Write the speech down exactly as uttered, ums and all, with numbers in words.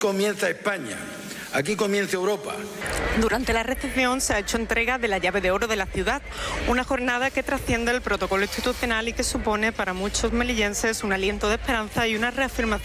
Comienza España, aquí comienza Europa. Durante la recepción se ha hecho entrega de la llave de oro de la ciudad, una jornada que trasciende el protocolo institucional y que supone para muchos melillenses un aliento de esperanza y una reafirmación